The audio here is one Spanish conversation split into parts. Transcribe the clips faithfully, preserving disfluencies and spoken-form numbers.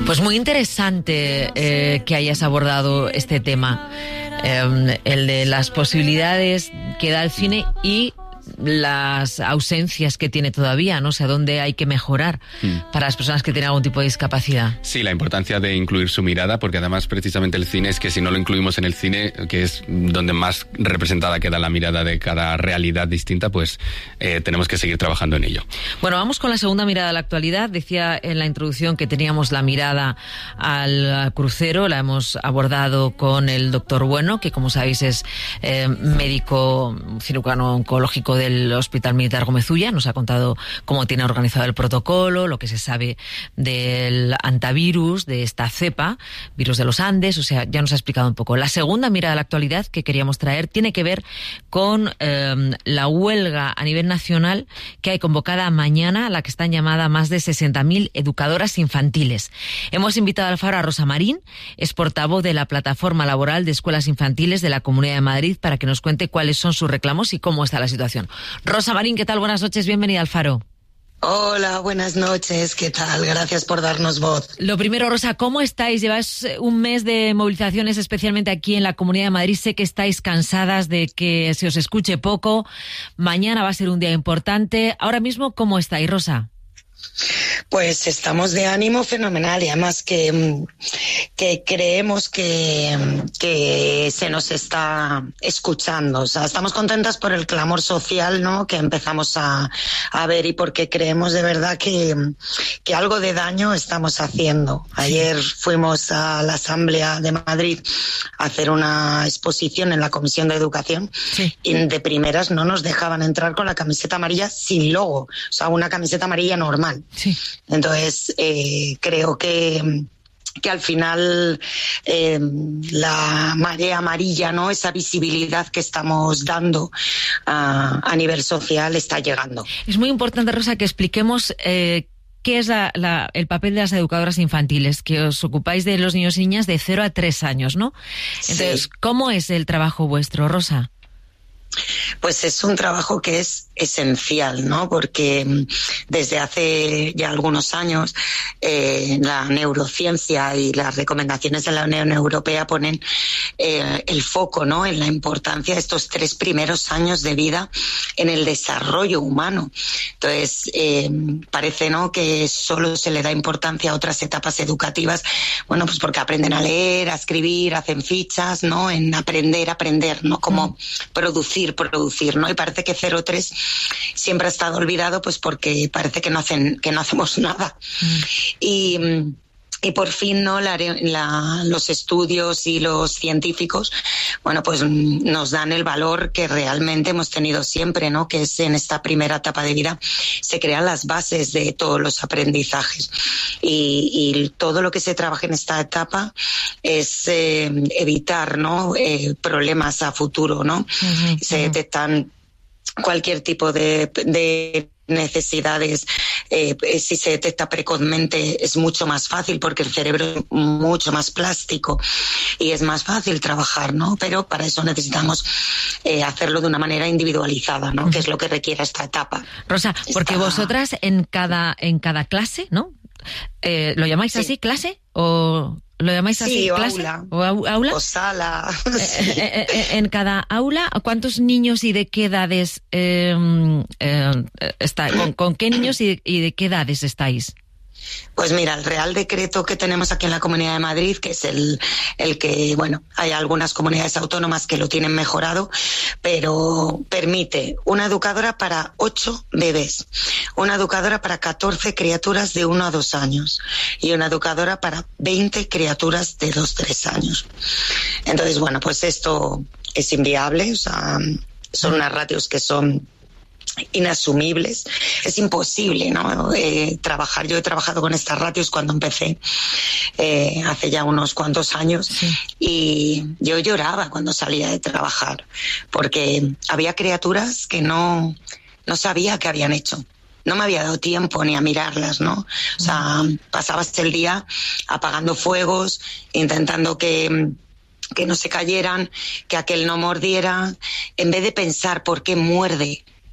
Pues muy interesante eh, que hayas abordado este tema, eh, el de las posibilidades que da el cine y las ausencias que tiene todavía, no sé, a dónde hay que mejorar mm. para las personas que tienen algún tipo de discapacidad. Sí, la importancia de incluir su mirada, porque además precisamente el cine es que si no lo incluimos en el cine, que es donde más representada queda la mirada de cada realidad distinta, pues eh, tenemos que seguir trabajando en ello. Bueno, vamos con la segunda mirada a la actualidad. Decía en la introducción que teníamos la mirada al crucero, la hemos abordado con el doctor Bueno, que como sabéis es eh, médico cirujano oncológico del Hospital Militar Gómez Ulla. Nos ha contado cómo tiene organizado el protocolo, lo que se sabe del antivirus, de esta cepa, virus de los Andes, o sea, ya nos ha explicado un poco. La segunda mirada a la actualidad que queríamos traer tiene que ver con eh, la huelga a nivel nacional que hay convocada mañana, a la que están llamadas más de sesenta mil educadoras infantiles. Hemos invitado al Faro a Rosa Marín, es portavoz de la Plataforma Laboral de Escuelas Infantiles de la Comunidad de Madrid, para que nos cuente cuáles son sus reclamos y cómo está la situación. Rosa Marín, ¿qué tal? Buenas noches, bienvenida al Faro. Hola, buenas noches, ¿qué tal? Gracias por darnos voz. Lo primero, Rosa, ¿cómo estáis? Lleváis un mes de movilizaciones, especialmente aquí en la Comunidad de Madrid. Sé que estáis cansadas de que se os escuche poco. Mañana va a ser un día importante. Ahora mismo, ¿cómo estáis, Rosa? Pues estamos de ánimo fenomenal y además que, que creemos que, que se nos está escuchando. O sea, estamos contentas por el clamor social, ¿no?, que empezamos a, a ver, y porque creemos de verdad que, que algo de daño estamos haciendo. Ayer fuimos a la Asamblea de Madrid a hacer una exposición en la Comisión de Educación, sí, y de primeras no nos dejaban entrar con la camiseta amarilla sin logo, o sea, una camiseta amarilla normal. Sí. Entonces, eh, creo que, que al final eh, la marea amarilla, ¿no?, esa visibilidad que estamos dando a, a nivel social está llegando. Es muy importante, Rosa, que expliquemos eh, qué es la, la, el papel de las educadoras infantiles, que os ocupáis de los niños y niñas de cero a tres años, ¿no? Entonces, sí. ¿Cómo es el trabajo vuestro, Rosa? Pues es un trabajo que es esencial, ¿no? Porque desde hace ya algunos años eh, la neurociencia y las recomendaciones de la Unión Europea ponen eh, el foco, ¿no?, en la importancia de estos tres primeros años de vida en el desarrollo humano. Entonces, eh, parece, ¿no?, que solo se le da importancia a otras etapas educativas, bueno, pues porque aprenden a leer, a escribir, hacen fichas, ¿no?, en aprender, aprender, ¿no?, como mm. producir, producir, ¿no? Y parece que cero tres siempre ha estado olvidado, pues porque parece que no hacen, que no hacemos nada. Mm. Y, y por fin, ¿no?, la, la, los estudios y los científicos, bueno, pues nos dan el valor que realmente hemos tenido siempre, ¿no?, que es en esta primera etapa de vida se crean las bases de todos los aprendizajes. Y, y todo lo que se trabaja en esta etapa es eh, evitar, ¿no?, eh, problemas a futuro, ¿no? Uh-huh, se detectan cualquier tipo de, de necesidades, eh, si se detecta precozmente es mucho más fácil porque el cerebro es mucho más plástico y es más fácil trabajar, ¿no? Pero para eso necesitamos eh, hacerlo de una manera individualizada, ¿no? Uh-huh. Que es lo que requiere esta etapa. Rosa, porque esta... vosotras en cada, en cada clase, ¿no? Eh, ¿Lo llamáis sí. así, clase? ¿O lo llamáis así, sí, o clase? Aula. ¿O au- aula? O sala. Sí. Eh, eh, en cada aula, ¿cuántos niños y de qué edades eh, eh, está, con, con qué niños y de, y de qué edades estáis? Pues mira, el Real Decreto que tenemos aquí en la Comunidad de Madrid, que es el, el que, bueno, hay algunas comunidades autónomas que lo tienen mejorado, pero permite una educadora para ocho bebés, una educadora para catorce criaturas de uno a dos años y una educadora para veinte criaturas de dos a tres años. Entonces, bueno, pues esto es inviable, o sea, son unas ratios que son inasumibles, es imposible, ¿no? Eh, trabajar, yo he trabajado con estas ratios cuando empecé eh, hace ya unos cuantos años, sí, y yo lloraba cuando salía de trabajar porque había criaturas que no, no sabía qué habían hecho. No me había dado tiempo ni a mirarlas, ¿no? O sea, pasabas el día apagando fuegos, intentando que que no se cayeran, que aquel no mordiera, en vez de pensar por qué muerde,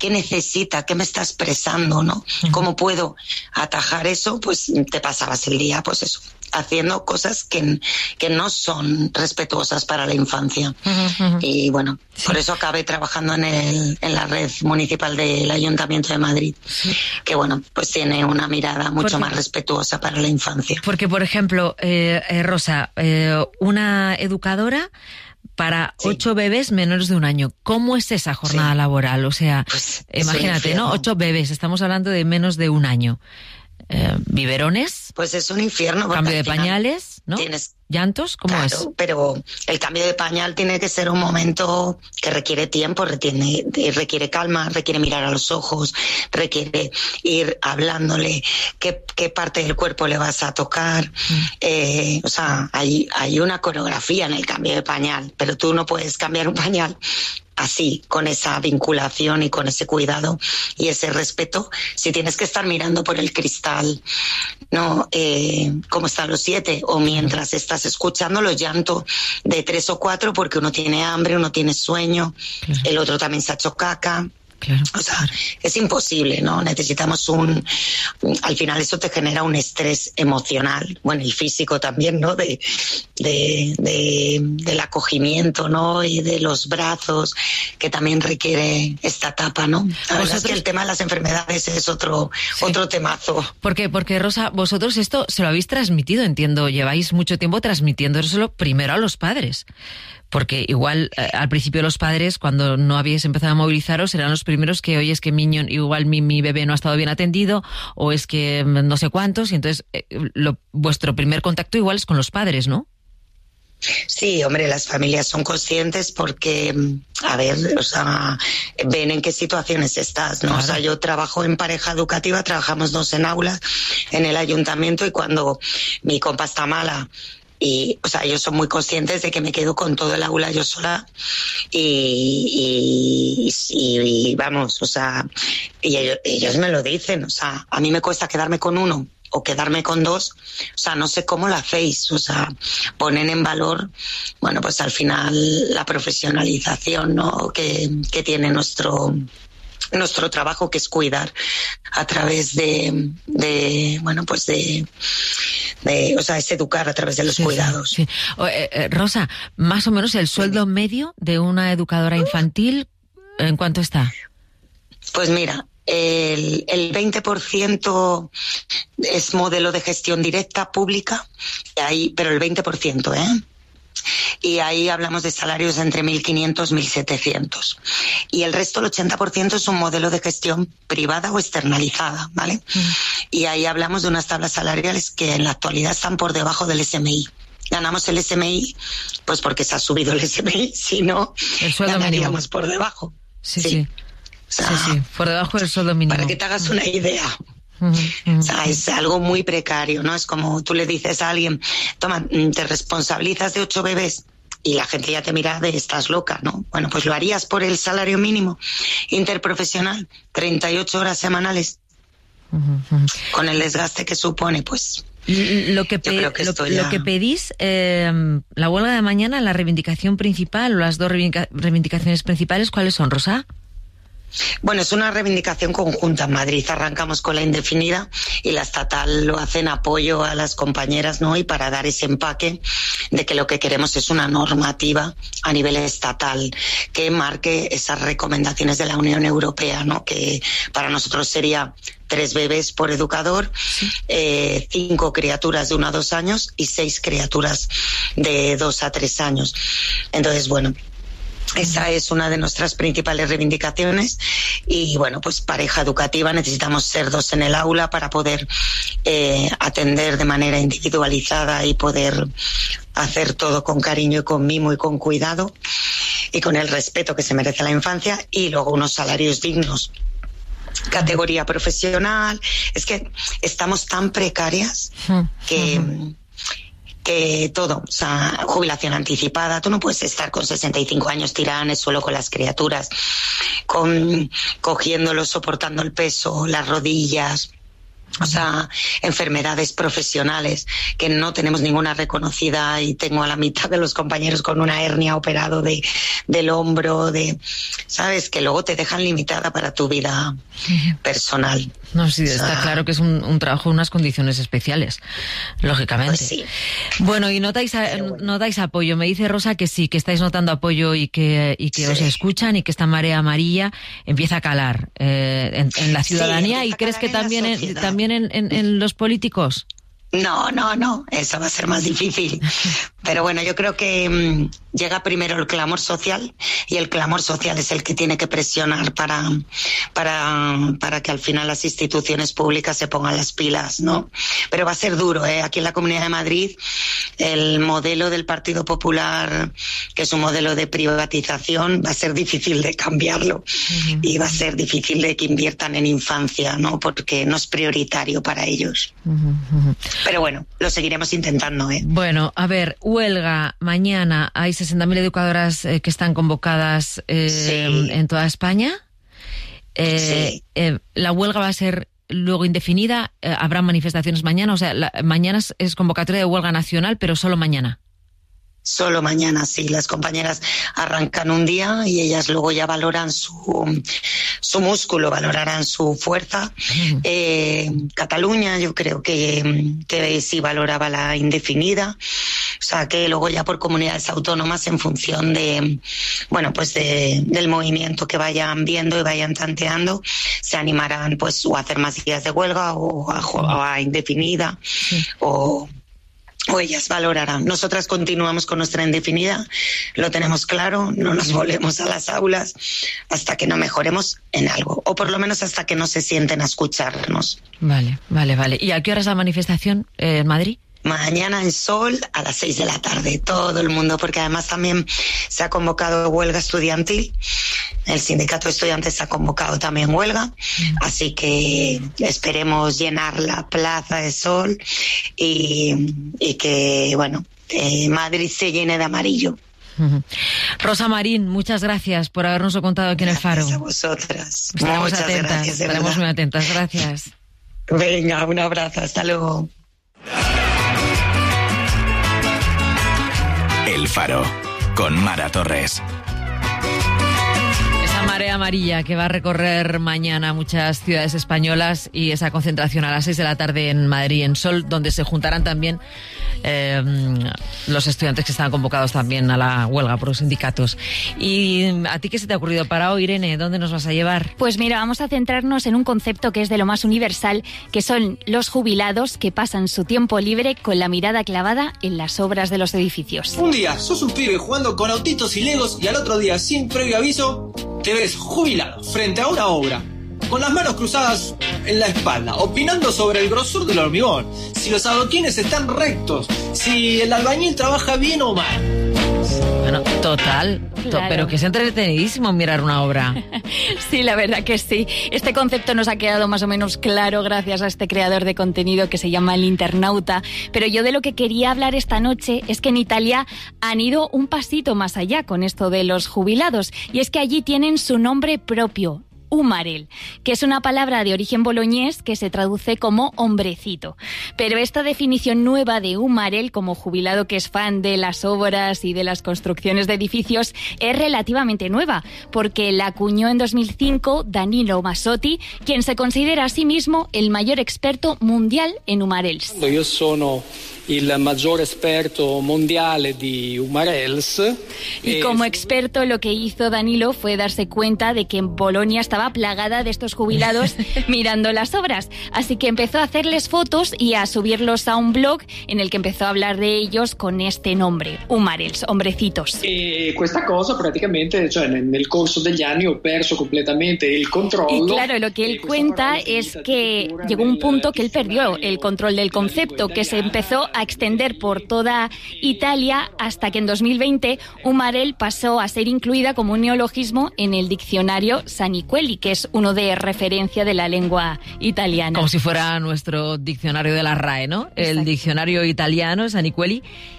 qué necesita, qué me está expresando, ¿no? ¿Cómo puedo atajar eso? Pues te pasabas el día, pues eso, haciendo cosas que, que no son respetuosas para la infancia. Uh-huh. Y bueno, sí. Por eso acabé trabajando en, el, en la red municipal del Ayuntamiento de Madrid, sí. Que bueno, pues tiene una mirada mucho porque, más respetuosa para la infancia. Porque, por ejemplo, eh, eh, Rosa, eh, una educadora para sí. ocho bebés menores de un año. ¿Cómo es esa jornada sí. laboral? O sea, pues, imagínate, ¿no? Ocho bebés, estamos hablando de menos de un año. Eh, biberones, pues es un infierno. Cambio de pañales, ¿no? Tienes llantos, ¿cómo claro, es? Pero el cambio de pañal tiene que ser un momento que requiere tiempo, requiere, requiere calma, requiere mirar a los ojos, requiere ir hablándole qué, qué parte del cuerpo le vas a tocar. Mm. Eh, o sea, hay, hay una coreografía en el cambio de pañal, pero tú no puedes cambiar un pañal así, con esa vinculación y con ese cuidado y ese respeto, si tienes que estar mirando por el cristal, ¿no? Eh, cómo están los siete, o mientras estás escuchando los llantos de tres o cuatro porque uno tiene hambre, uno tiene sueño, claro. El otro también se ha hecho caca. Claro, o sea, claro. Es imposible, ¿no? Necesitamos un... Al final eso te genera un estrés emocional, bueno, y físico también, ¿no? De, de, de, del acogimiento, ¿no? Y de los brazos, que también requiere esta etapa, ¿no? La verdad es que el tema de las enfermedades es otro, sí. otro temazo. ¿Por qué? Porque, Rosa, vosotros esto se lo habéis transmitido, entiendo, lleváis mucho tiempo transmitiéndoselo primero a los padres. Porque igual eh, al principio los padres, cuando no habíais empezado a movilizaros, eran los primeros que, oye, es que mi niño, igual mi, mi bebé no ha estado bien atendido, o es que no sé cuántos, y entonces eh, lo, vuestro primer contacto igual es con los padres, ¿no? Sí, hombre, las familias son conscientes porque, a ver, o sea, ven en qué situaciones estás, ¿no? Claro. O sea, yo trabajo en pareja educativa, trabajamos dos en aulas en el ayuntamiento, y cuando mi compa está mala, y, o sea, ellos son muy conscientes de que me quedo con todo el aula yo sola y, y, y, y vamos, o sea, y ellos, ellos me lo dicen, o sea, a mí me cuesta quedarme con uno o quedarme con dos, o sea, no sé cómo lo hacéis, o sea, ponen en valor, bueno, pues al final la profesionalización, ¿no? que, que tiene nuestro... nuestro trabajo, que es cuidar a través de, de bueno, pues de, de, o sea, es educar a través de los sí, cuidados. Sí. O, eh, eh, Rosa, más o menos el sueldo medio de una educadora infantil, ¿en cuánto está? Pues mira, el, el veinte por ciento es modelo de gestión directa pública, y ahí, pero el veinte por ciento, ¿eh? Y ahí hablamos de salarios entre mil quinientos y mil setecientos. Y el resto, el ochenta por ciento, es un modelo de gestión privada o externalizada, ¿vale? Mm. Y ahí hablamos de unas tablas salariales que en la actualidad están por debajo del S M I. Ganamos el S M I, pues porque se ha subido el S M I, si no, ganaríamos mínimo. Por debajo. Sí, sí. sí. O sea, sí, sí, por debajo del sueldo mínimo. Para que te hagas una idea. O sea, es algo muy precario, ¿no? Es como tú le dices a alguien, toma, te responsabilizas de ocho bebés, y la gente ya te mira de estás loca, ¿no? Bueno, pues lo harías por el salario mínimo interprofesional, treinta y ocho horas semanales, uh-huh. Con el desgaste que supone, pues... Lo que, pe- que lo, ya... lo que pedís, eh, la huelga de mañana, la reivindicación principal, o las dos reivindica- reivindicaciones principales, ¿cuáles son, Rosa? Bueno, es una reivindicación conjunta. En Madrid arrancamos con la indefinida y la estatal lo hace en apoyo a las compañeras, ¿no? Y para dar ese empaque de que lo que queremos es una normativa a nivel estatal que marque esas recomendaciones de la Unión Europea, ¿no? Que para nosotros sería tres bebés por educador, sí. eh, cinco criaturas de uno a dos años y seis criaturas de dos a tres años. Entonces, bueno, esa es una de nuestras principales reivindicaciones. Y bueno, pues pareja educativa, necesitamos ser dos en el aula para poder eh, atender de manera individualizada y poder hacer todo con cariño y con mimo y con cuidado y con el respeto que se merece la infancia, y luego unos salarios dignos. Categoría profesional, es que estamos tan precarias que... Uh-huh. que todo, o sea, jubilación anticipada, tú no puedes estar con sesenta y cinco años tirada en el suelo con las criaturas, con, cogiéndolo, soportando el peso, las rodillas, O sea, enfermedades profesionales que no tenemos ninguna reconocida, y tengo a la mitad de los compañeros con una hernia operado de, del hombro, de, ¿sabes? Que luego te dejan limitada para tu vida personal. No, sí, está o sea, claro que es un, un trabajo en unas condiciones especiales, lógicamente. Pues sí. Bueno, y notáis, a, bueno. notáis apoyo. Me dice Rosa que sí, que estáis notando apoyo y que, y que sí. os escuchan, y que esta marea amarilla empieza a calar eh, en, en la ciudadanía. Sí, ¿y crees que también en, también en, en, en los políticos? No, no, no, eso va a ser más difícil. Pero bueno, yo creo que mmm, llega primero el clamor social, y el clamor social es el que tiene que presionar para, para, para que al final las instituciones públicas se pongan las pilas, ¿no? Pero va a ser duro, ¿eh? Aquí en la Comunidad de Madrid, el modelo del Partido Popular, que es un modelo de privatización, va a ser difícil de cambiarlo. Uh-huh. Y va a ser difícil de que inviertan en infancia, ¿no? Porque no es prioritario para ellos. Uh-huh. Pero bueno, lo seguiremos intentando, ¿eh? Bueno, a ver, huelga mañana. Hay sesenta mil educadoras eh, que están convocadas eh, sí. en toda España. Eh, sí. eh, la huelga va a ser luego indefinida. Eh, habrá manifestaciones mañana. O sea, la, mañana es, es convocatoria de huelga nacional, pero solo mañana. Solo mañana, sí. Las compañeras arrancan un día y ellas luego ya valoran su, su músculo, valorarán su fuerza. Mm. Eh, Cataluña, yo creo que, que sí valoraba la indefinida. O sea, que luego ya por comunidades autónomas, en función de, bueno, pues de, del movimiento que vayan viendo y vayan tanteando, se animarán pues o a hacer más días de huelga o a, o a indefinida. Sí. o... o ellas valorarán. Nosotras continuamos con nuestra indefinida, lo tenemos claro, no nos volvemos a las aulas hasta que no mejoremos en algo, o por lo menos hasta que no se sienten a escucharnos. Vale, vale, vale. ¿Y a qué hora es la manifestación eh, en Madrid? Mañana en Sol a las seis de la tarde, todo el mundo, porque además también se ha convocado huelga estudiantil. El sindicato de estudiantes ha convocado también huelga, mm. así que esperemos llenar la Plaza de Sol y, y que, bueno, eh, Madrid se llene de amarillo. Uh-huh. Rosa Marín, muchas gracias por habernos contado aquí gracias en El Faro. Gracias a vosotras. Estaremos muchas atentas, gracias. Estaremos muy atentas, gracias. Venga, un abrazo, hasta luego. El Faro, con Mara Torres. Esa marea amarilla que va a recorrer mañana muchas ciudades españolas, y esa concentración a las seis de la tarde en Madrid, en Sol, donde se juntarán también eh, los estudiantes que están convocados también a la huelga por los sindicatos. ¿Y a ti qué se te ha ocurrido para hoy, Irene? ¿Dónde nos vas a llevar? Pues mira, vamos a centrarnos en un concepto que es de lo más universal, que son los jubilados que pasan su tiempo libre con la mirada clavada en las obras de los edificios. Un día sos un pibe jugando con autitos y legos, y al otro día, sin previo aviso, te ves jubilado frente a una obra, con las manos cruzadas en la espalda, opinando sobre el grosor del hormigón, si los adoquines están rectos, si el albañil trabaja bien o mal. Bueno, total, claro. to- pero que es entretenidísimo mirar una obra. Sí, la verdad que sí. Este concepto nos ha quedado más o menos claro gracias a este creador de contenido que se llama El Internauta. Pero yo de lo que quería hablar esta noche es que en Italia han ido un pasito más allá con esto de los jubilados. Y es que allí tienen su nombre propio, Umarell, que es una palabra de origen boloñés que se traduce como hombrecito. Pero esta definición nueva de Umarell, como jubilado que es fan de las obras y de las construcciones de edificios, es relativamente nueva, porque la acuñó en dos mil cinco Danilo Massotti, quien se considera a sí mismo el mayor experto mundial en Umarells. Yo sono el mayor experto mundial de Umarells. Y como experto lo que hizo Danilo fue darse cuenta de que en Bolonia estaba plagada de estos jubilados mirando las obras. Así que empezó a hacerles fotos y a subirlos a un blog en el que empezó a hablar de ellos con este nombre, Umarells, hombrecitos. E questa cosa praticamente, cioè nel corso degli anni ho perso completamente il controllo. Y claro, lo que él cuenta es que llegó un punto que él perdió el control del concepto, que se empezó a extender por toda Italia hasta que en dos mil veinte Umarell pasó a ser incluida como un neologismo en el diccionario Saniquelli, que es uno de referencia de la lengua italiana. Como si fuera nuestro diccionario de la R A E, ¿no? El Exacto. diccionario italiano, Saniquelli.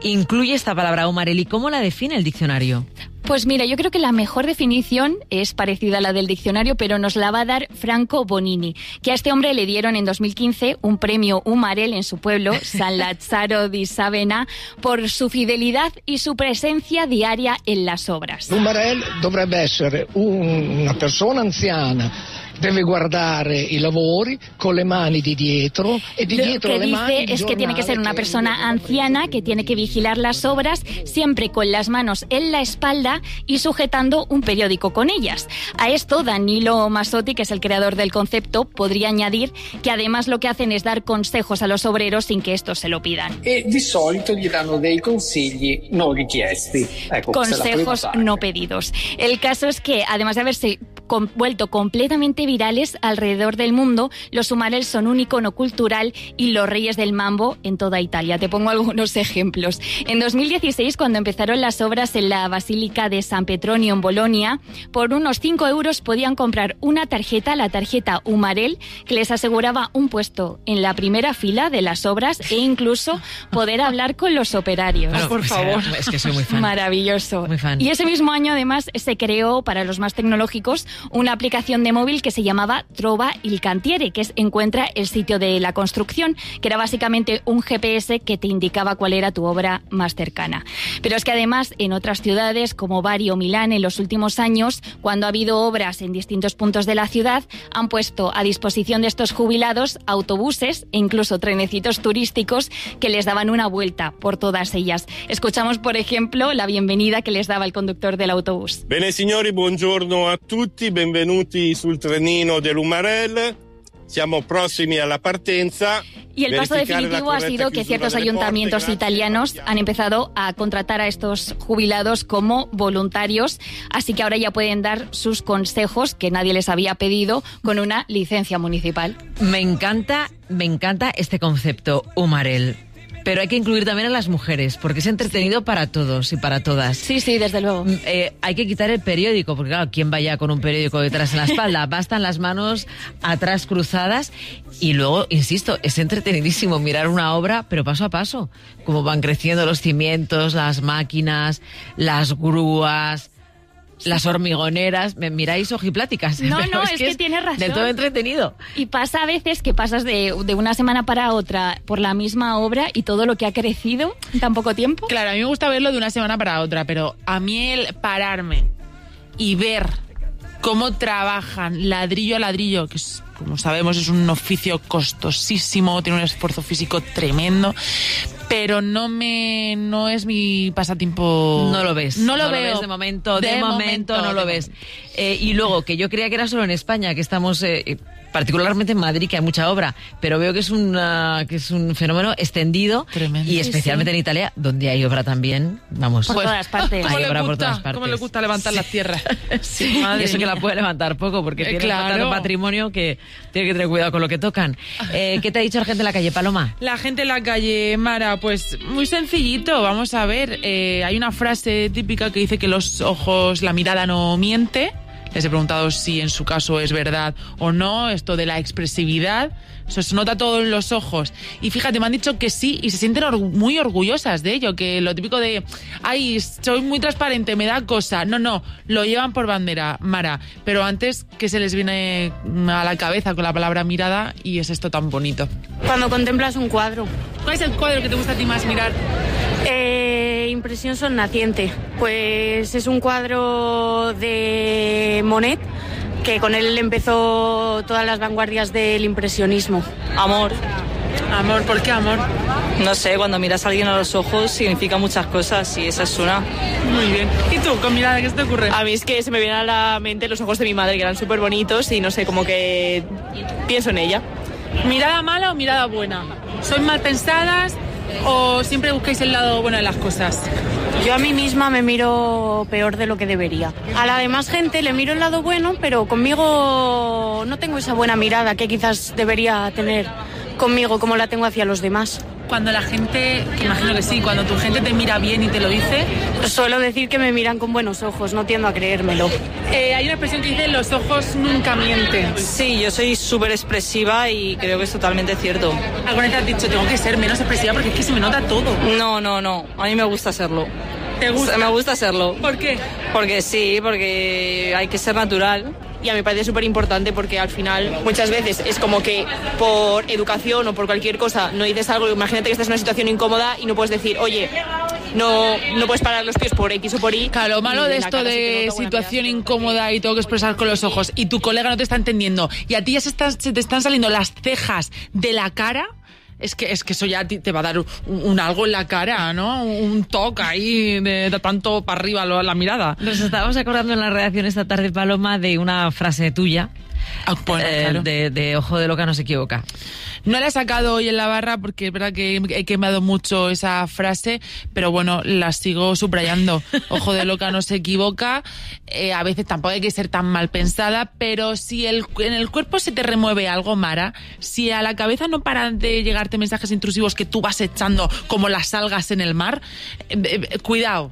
incluye esta palabra humarel y cómo la define el diccionario. Pues mira, yo creo que la mejor definición es parecida a la del diccionario, pero nos la va a dar Franco Bonini, que a este hombre le dieron en dos mil quince un premio Humarel en su pueblo, San Lazzaro di Savena, por su fidelidad y su presencia diaria en las obras. Humarel dovrebbe essere una persona anziana. Debe guardare i lavori con le mani di dietro e di dietro le mani. Lo que dice es que tiene que ser una persona anciana que tiene que vigilar las obras siempre con las manos en la espalda y sujetando un periódico con ellas. A esto Danilo Massotti, que es el creador del concepto, podría añadir que además lo que hacen es dar consejos a los obreros sin que estos se lo pidan. E di solito gli danno dei consigli non richiesti. Ecco, consejos no pedidos. El caso es que además de haberse con, vuelto completamente virales alrededor del mundo, los humarel son un icono cultural y los reyes del mambo en toda Italia. Te pongo algunos ejemplos. En dos mil dieciséis, cuando empezaron las obras en la Basílica de San Petronio en Bolonia, por unos cinco euros podían comprar una tarjeta, la tarjeta Humarel, que les aseguraba un puesto en la primera fila de las obras e incluso poder hablar con los operarios. Bueno, por favor. Es que soy muy fan. Maravilloso. Muy fan. Y ese mismo año, además, se creó, para los más tecnológicos, una aplicación de móvil que se llamaba Trova il Cantiere, que es Encuentra el sitio de la construcción, que era básicamente un G P S que te indicaba cuál era tu obra más cercana. Pero es que además en otras ciudades como Bari o Milán en los últimos años, cuando ha habido obras en distintos puntos de la ciudad, han puesto a disposición de estos jubilados autobuses e incluso trenecitos turísticos que les daban una vuelta por todas ellas. Escuchamos, por ejemplo, la bienvenida que les daba el conductor del autobús. Bene signori, buongiorno a tutti, benvenuti sul trenino dell'Humarel. Siamo prossimi alla partenza. Y el paso definitivo ha sido que ciertos ayuntamientos italianos han empezado a contratar a estos jubilados como voluntarios, así que ahora ya pueden dar sus consejos que nadie les había pedido con una licencia municipal. Me encanta, me encanta este concepto, Humarel. Pero hay que incluir también a las mujeres, porque es entretenido sí. para todos y para todas. Sí, sí, desde luego. Eh, hay que quitar el periódico, porque claro, ¿quién vaya con un periódico detrás en la espalda? Bastan las manos atrás cruzadas y luego, insisto, es entretenidísimo mirar una obra, pero paso a paso. Cómo van creciendo los cimientos, las máquinas, las grúas, las hormigoneras. Me miráis ojipláticas. No, no, es, es que, que es tienes razón. Del todo entretenido. Y pasa a veces que pasas de, de una semana para otra por la misma obra y todo lo que ha crecido en tan poco tiempo. Claro, a mí me gusta verlo de una semana para otra, pero a mí el pararme y ver cómo trabajan ladrillo a ladrillo, que es, como sabemos, es un oficio costosísimo, tiene un esfuerzo físico tremendo, pero no me no es mi pasatiempo. No lo ves. No lo no veo. Lo ves de momento, de, de momento, momento no de lo ves. Eh, y luego, que yo creía que era solo en España, que estamos... Eh, particularmente en Madrid, que hay mucha obra, pero veo que es, una, que es un fenómeno extendido. Tremendo. Y especialmente sí, sí. en Italia, donde hay obra también, vamos. Por pues, todas partes. Hay gusta, obra por todas partes. ¿Cómo le gusta levantar sí. las tierras? Sí, madre y eso mía. Que la puede levantar poco, porque eh, tiene claro. tanto patrimonio que tiene que tener cuidado con lo que tocan. Eh, ¿Qué te ha dicho la gente en la calle, Paloma? La gente en la calle, Mara, pues muy sencillito, vamos a ver. Eh, hay una frase típica que dice que los ojos, la mirada no miente. Les he preguntado si en su caso es verdad o no, esto de la expresividad. Eso se nota todo en los ojos. Y fíjate, me han dicho que sí y se sienten or- muy orgullosas de ello, que lo típico de, ay, soy muy transparente, me da cosa. No, no, lo llevan por bandera, Mara. Pero antes, ¿qué se les viene a la cabeza con la palabra mirada? Y es esto tan bonito. Cuando contemplas un cuadro. ¿Cuál es el cuadro que te gusta a ti más mirar? Eh, impresión sonnaciente. Pues es un cuadro de Monet, que con él empezó todas las vanguardias del impresionismo. Amor. Amor, ¿por qué amor? No sé, cuando miras a alguien a los ojos significa muchas cosas y esa es una. Muy bien. ¿Y tú, con mirada, qué se te ocurre? A mí es que se me vienen a la mente los ojos de mi madre, que eran súper bonitos y no sé, como que pienso en ella. ¿Mirada mala o mirada buena? ¿Sois mal pensadas o siempre buscáis el lado bueno de las cosas? Yo a mí misma me miro peor de lo que debería. A la demás gente le miro el lado bueno, pero conmigo no tengo esa buena mirada que quizás debería tener conmigo como la tengo hacia los demás. cuando la gente, que imagino que sí, cuando tu gente te mira bien y te lo dice? Suelo decir que me miran con buenos ojos, no tiendo a creérmelo. Eh, hay una expresión que dice, los ojos nunca mienten. Sí, yo soy súper expresiva y creo que es totalmente cierto. ¿Alguna vez te has dicho, tengo que ser menos expresiva porque es que se me nota todo? No, no, no, a mí me gusta serlo. ¿Te gusta? Me gusta serlo. ¿Por qué? Porque sí, porque hay que ser natural. Y a mí me parece súper importante porque al final muchas veces es como que por educación o por cualquier cosa no dices algo, imagínate que estás en una situación incómoda y no puedes decir, oye, no, no puedes parar los pies por X o por Y. Claro, lo malo de esto de situación incómoda y tengo que expresar con los ojos y tu colega no te está entendiendo y a ti ya se, están, se te están saliendo las cejas de la cara. Es que, es que eso ya te va a dar un, un algo en la cara, ¿no? Un toque ahí de, de tanto para arriba lo, la mirada. Nos estábamos acordando en la redacción esta tarde, Paloma, de una frase tuya. Ah, bueno, eh, claro. de, de ojo de loca no se equivoca. No la he sacado hoy en la barra porque es verdad que he quemado mucho esa frase, pero bueno, la sigo subrayando. Ojo de loca no se equivoca. Eh, a veces tampoco hay que ser tan mal pensada, pero si el, en el cuerpo se te remueve algo, Mara, si a la cabeza no paran de llegarte mensajes intrusivos que tú vas echando como las algas en el mar, eh, eh, cuidado.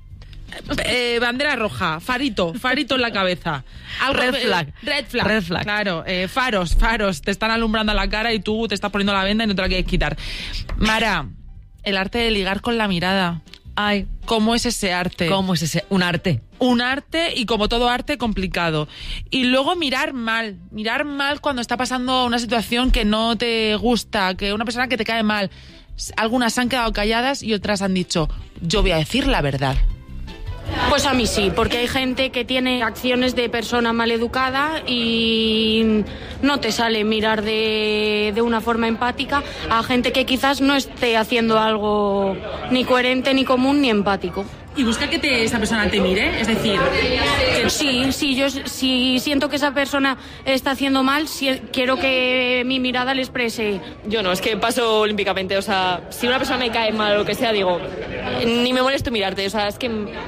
Eh, bandera roja, farito, farito en la cabeza. Algo, Red flag. Eh, red flag. Red flag. Claro, eh, faros, faros, te están alumbrando la cara y tú te estás poniendo la venda y no te la quieres quitar. Mara, el arte de ligar con la mirada. Ay, ¿cómo es ese arte? ¿Cómo es ese? Un arte. Un arte y como todo arte complicado. Y luego mirar mal, mirar mal cuando está pasando una situación que no te gusta, que una persona que te cae mal. Algunas han quedado calladas y otras han dicho, yo voy a decir la verdad. Pues a mí sí, porque hay gente que tiene acciones de persona maleducada y no te sale mirar de, de una forma empática a gente que quizás no esté haciendo algo ni coherente, ni común, ni empático. ¿Y busca que te, esa persona te mire? Es decir... Que... Sí, sí, yo si siento que esa persona está haciendo mal, si, quiero que mi mirada le exprese. Yo no, es que paso olímpicamente, o sea, si una persona me cae mal o lo que sea, digo, ni me molesto mirarte, o sea, es que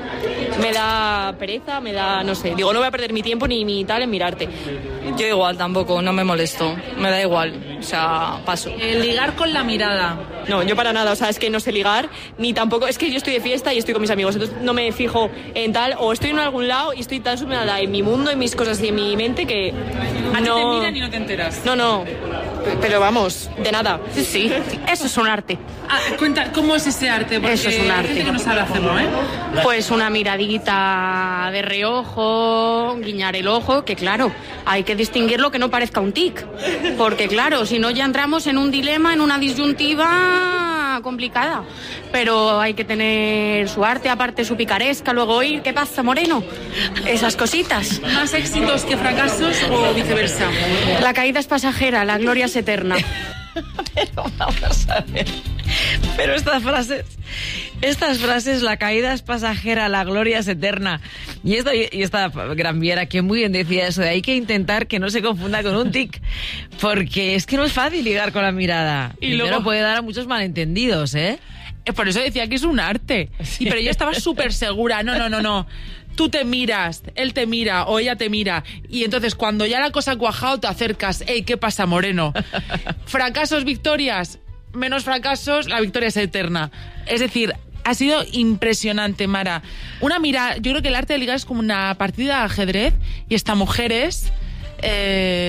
me da pereza, me da, no sé, digo, no voy a perder mi tiempo ni mi tal en mirarte. Yo igual tampoco, no me molesto, me da igual, o sea, paso. El ligar con la mirada. No, yo para nada, o sea, es que no sé ligar, ni tampoco, es que yo estoy de fiesta y estoy con mis amigos, entonces no me fijo en tal, o estoy en algún lado y estoy tan sumida en mi mundo, en mis cosas y en mi mente que ¿A no... ti te miran y no te enteras? No, no, pero vamos, de nada. Sí, sí, eso es un arte. Ah, cuenta, ¿cómo es ese arte? Porque eso es un arte. Hay gente que no sabe hacerlo, ¿eh? Pues una miradita de reojo, guiñar el ojo, que claro, hay que distinguirlo que no parezca un tic, porque claro, si no ya entramos en un dilema, en una disyuntiva complicada, pero hay que tener su arte, aparte su picaresca, luego oír, ¿qué pasa, moreno? Esas cositas. ¿Más éxitos que fracasos o viceversa? La caída es pasajera, la gloria es eterna. Pero vamos a ver. Pero estas frases, estas frases, la caída es pasajera, la gloria es eterna. Y esta, y esta Gran Viera, que muy bien decía eso, de hay que intentar que no se confunda con un tic, porque es que no es fácil ligar con la mirada. Y Primero luego puede dar a muchos malentendidos, ¿eh? Por eso decía que es un arte. Sí, pero yo estaba súper segura. No, no, no, no. Tú te miras, él te mira o ella te mira. Y entonces cuando ya la cosa ha cuajado te acercas. Ey, ¿qué pasa, moreno? Fracasos, victorias. Menos fracasos, la victoria es eterna. Es decir, ha sido impresionante, Mara. Una mira, yo creo que el arte de ligar es como una partida de ajedrez y esta mujer es... Eh,